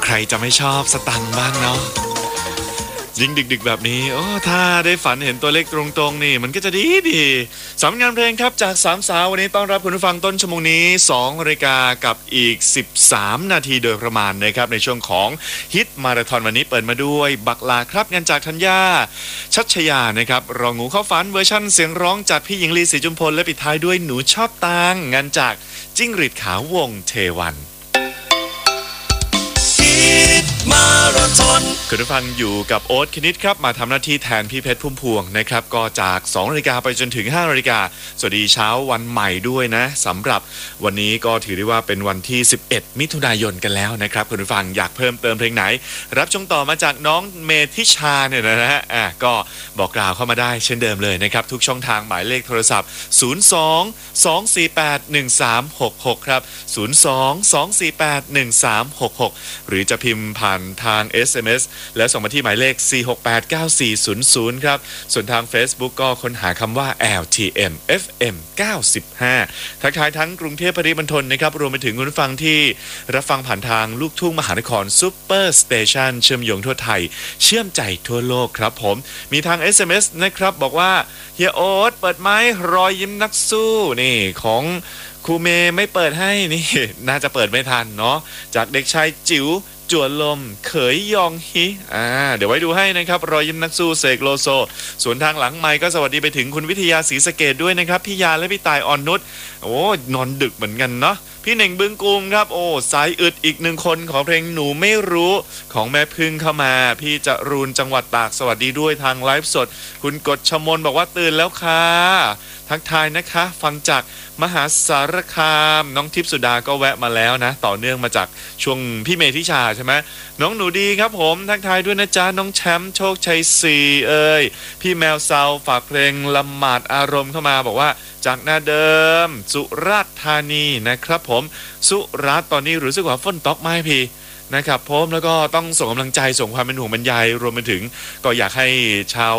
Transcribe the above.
รจะไม่ชอบสตังค์บ้างเนาะยิ่งดึกๆแบบนี้โอ้ถ้าได้ฝันเห็นตัวเลขตรงๆนี่มันก็จะดีสำงานเพลงครับจากสามสาววันนี้ต้อนรับคุณผู้ฟังต้นชั่วโมงนี้2 นาฬิกากับอีก13 นาทีโดยประมาณนะครับในช่วงของฮิตมาราธอนวันนี้เปิดมาด้วยบักลาครับงานจากธัญญาชัชยานะครับรองงูเข้าฝันเวอร์ชั่นเสียงร้องจากพี่หญิงลีศรีจุมพลและปิดท้ายด้วยหนูชอบตังงานจากจิ้งหรีดขาววงเทวันมาราธอนคุณผู้ฟังอยู่กับโอ๊ตคณิตครับมาทำหน้าที่แทนพี่เพชรพุ่มพวงนะครับก็จาก2 นาฬิกาไปจนถึง5 นาฬิกาสวัสดีเช้าวันใหม่ด้วยนะสำหรับวันนี้ก็ถือได้ว่าเป็นวันที่11 มิถุนายนกันแล้วนะครับคุณผู้ฟังอยากเพิ่มเติมเพลงไหนรับชมต่อมาจากน้องเมธิชาเนี่ยนะฮะก็บอกกล่าวเข้ามาได้เช่นเดิมเลยนะครับทุกช่องทางหมายเลขโทรศัพท์02-248-1366ครับ02-248-1366หรือจะพิมพ์ผ่านทาง SMS แล้วส่งมาที่หมายเลข4689400ครับส่วนทาง Facebook ก็ค้นหาคำว่า LTM FM 95ทักทายทั้งกรุงเทพปริมณฑลนะครับรวมไปถึงคุณผู้ฟังที่รับฟังผ่านทางลูกทุ่งมหานครซุปเปอร์สเตชันเชื่อมโยงทั่วไทยเชื่อมใจทั่วโลกครับผมมีทาง SMS นะครับบอกว่าเฮียโอ๊ตเปิดไม้รอยยิ้มนักสู้นี่ของครูเมย์ไม่เปิดให้นี่น่าจะเปิดไม่ทันเนาะจากเด็กชายจิ๋วจวนลมเขยยองฮิเดี๋ยวไว้ดูให้นะครับรอยยิ้มนักสู้เสกโลโซส่วนทางหลังไมค์ก็สวัสดีไปถึงคุณวิทยาศรีสะเกษด้วยนะครับพี่ยาและพี่ตายอ่อนนุชโอ้นอนดึกเหมือนกันเนาะพี่เน่งบึงกุมครับโอ้สายอึดอีกหนึ่งคนของเพลงหนูไม่รู้ของแม่พึ่งเข้ามาพี่จรูนจังหวัดตากสวัสดีด้วยทางไลฟ์สดคุณกฎชมนบอกว่าตื่นแล้วค่ะทักทายนะคะฟังจากมหาสารคามน้องทิพย์สุดาก็แวะมาแล้วนะต่อเนื่องมาจากช่วงพี่เมธิชาใช่ไหมน้องหนูดีครับผมทักทายด้วยนะจ๊ะน้องแชมป์โชคชัยศรีพี่แมวเซาฝากเพลงละหมาดอารมณ์เข้ามาบอกว่าจากหน้าเดิมสุราษฎร์ธานีนะครับผมสุราษฎร์ตอนนี้รู้สึกว่าฝนตกไหมพี่นะครับผมแล้วก็ต้องส่งกำลังใจส่งความเป็นห่วงบรรยายรวมไปถึงก็อยากให้ชาว